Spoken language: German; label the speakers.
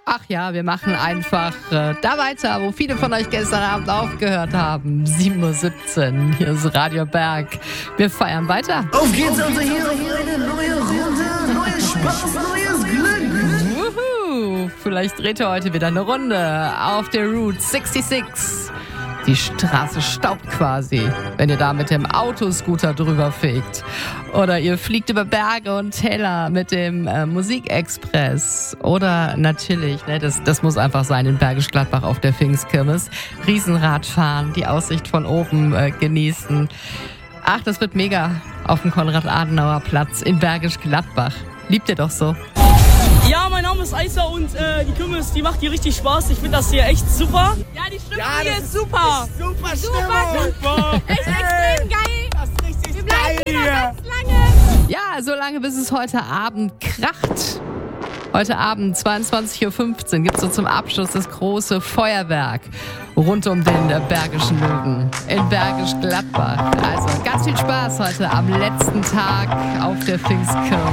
Speaker 1: Ach ja, wir machen einfach da weiter, wo viele von euch gestern Abend aufgehört haben. 7:17 Uhr, hier ist Radio Berg. Wir feiern weiter.
Speaker 2: Auf geht's also hier eine neue Runde, neues Spaß, neues Glück.
Speaker 1: Wuhu, vielleicht dreht ihr heute wieder eine Runde auf der Route 66. Die Straße staubt quasi, wenn ihr da mit dem Autoscooter drüber fegt. Oder ihr fliegt über Berge und Täler mit dem Musikexpress. Oder natürlich, das muss einfach sein, in Bergisch Gladbach auf der Pfingstkirmes. Riesenradfahren, die Aussicht von oben genießen. Ach, das wird mega auf dem Konrad-Adenauer-Platz in Bergisch Gladbach. Liebt ihr doch so.
Speaker 3: Ja, mein Name ist Aisa und die Kirmes, die macht hier richtig Spaß. Ich finde das hier echt super.
Speaker 4: Ja, die Stimmung hier ist super.
Speaker 2: Super Stimmung.
Speaker 4: Echt extrem geil.
Speaker 2: Das ist richtig
Speaker 4: Wir bleiben hier noch
Speaker 2: hier.
Speaker 4: ganz lange.
Speaker 1: Ja, so lange, bis es heute Abend kracht. Heute Abend, 22:15 Uhr, gibt es so zum Abschluss das große Feuerwerk rund um den Bergischen Löwen in Bergisch Gladbach. Also ganz viel Spaß heute am letzten Tag auf der Pfingstkirmes.